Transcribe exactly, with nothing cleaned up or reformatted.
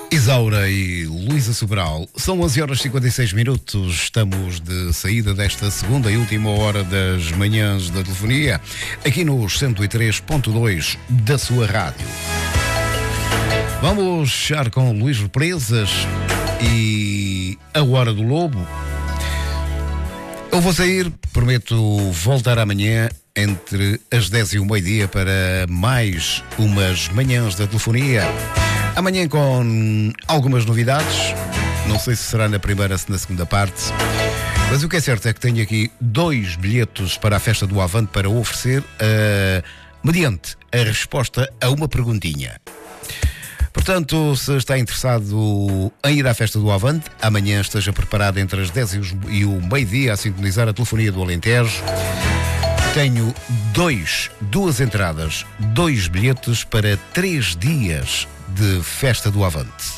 Isaura e Luísa Sobral, são onze horas e cinquenta e seis minutos, estamos de saída desta segunda e última hora das manhãs da telefonia, aqui nos cento e três ponto dois da sua rádio. Vamos fechar com Luís Represas e A Hora do Lobo. Eu vou sair, prometo voltar amanhã entre as dez e o meio-dia para mais umas manhãs da telefonia. Amanhã com algumas novidades, não sei se será na primeira ou se na segunda parte, mas o que é certo é que tenho aqui dois bilhetes para a Festa do Avante para oferecer, uh, mediante a resposta a uma perguntinha. Portanto, se está interessado em ir à Festa do Avante, amanhã esteja preparado entre as dez e o meio-dia a sintonizar a telefonia do Alentejo. Tenho dois, duas entradas, dois bilhetes para três dias de Festa do Avante.